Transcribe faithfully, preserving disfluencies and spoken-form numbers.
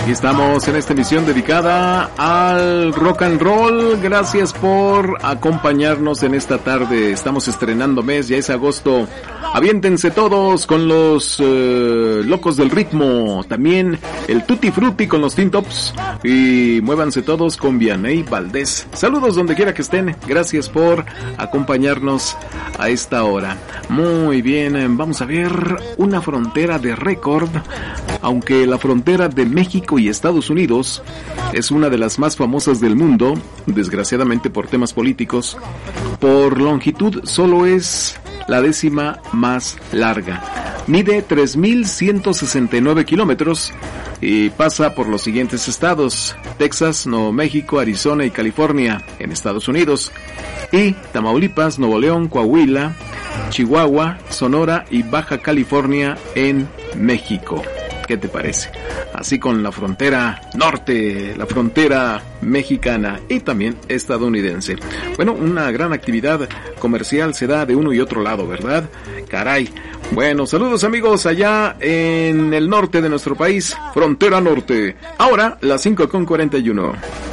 Aquí estamos en esta emisión dedicada al rock and roll. Gracias por acompañarnos en esta tarde. Estamos estrenando mes, ya es agosto. Aviéntense todos con los uh, locos del ritmo. También el Tutti Frutti con los Teen Tops. Y muévanse todos con Vianney Valdés. Saludos donde quiera que estén. Gracias por acompañarnos a esta hora. Muy bien, vamos a ver una frontera de récord. Aunque la frontera de México y Estados Unidos es una de las más famosas del mundo, desgraciadamente por temas políticos, por longitud solo es la décima más larga. Mide tres mil ciento sesenta y nueve kilómetros y pasa por los siguientes estados: Texas, Nuevo México, Arizona y California en Estados Unidos, y Tamaulipas, Nuevo León, Coahuila, Chihuahua, Sonora y Baja California en México. ¿Qué te parece? Así con la frontera norte, la frontera mexicana y también estadounidense. Bueno, una gran actividad comercial se da de uno y otro lado, ¿verdad? Caray. Bueno, saludos amigos allá en el norte de nuestro país, frontera norte. Ahora, las cinco con cuarenta y uno.